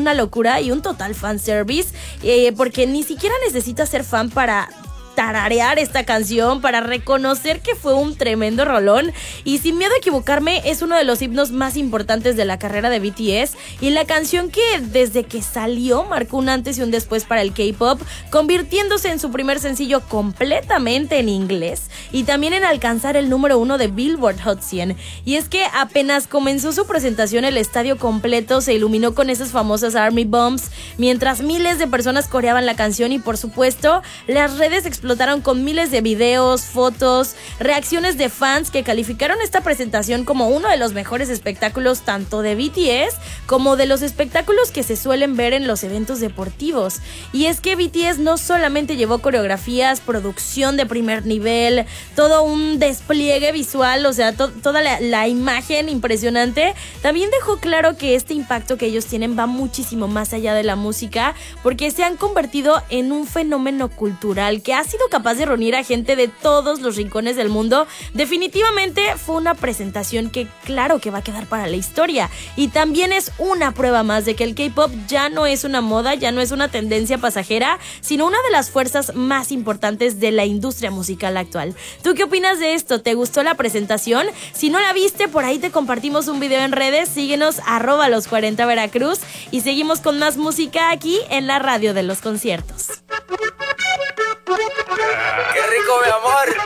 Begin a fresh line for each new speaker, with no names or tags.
una locura y un total fanservice, porque ni siquiera necesitas ser fan para tararear esta canción, para reconocer que fue un tremendo rolón. Y sin miedo a equivocarme, es uno de los himnos más importantes de la carrera de BTS y la canción que desde que salió marcó un antes y un después para el K-pop, convirtiéndose en su primer sencillo completamente en inglés y también en alcanzar el número 1 de Billboard Hot 100. Y es que apenas comenzó su presentación, el estadio completo se iluminó con esas famosas Army Bombs, mientras miles de personas coreaban la canción y por supuesto las redes explotaron con miles de videos, fotos, reacciones de fans que calificaron esta presentación como uno de los mejores espectáculos tanto de BTS como de los espectáculos que se suelen ver en los eventos deportivos. Y es que BTS no solamente llevó coreografías, producción de primer nivel, todo un despliegue visual, o sea, toda la imagen impresionante, también dejó claro que este impacto que ellos tienen va muchísimo más allá de la música, porque se han convertido en un fenómeno cultural que ha sido capaz de reunir a gente de todos los rincones del mundo. Definitivamente fue una presentación que claro que va a quedar para la historia y también es una prueba más de que el K-pop ya no es una moda, ya no es una tendencia pasajera, sino una de las fuerzas más importantes de la industria musical actual. ¿Tú qué opinas de esto? ¿Te gustó la presentación? Si no la viste, por ahí te compartimos un video en redes, síguenos @los40 Veracruz y seguimos con más música aquí en la radio de los conciertos.
¡Qué rico, mi amor!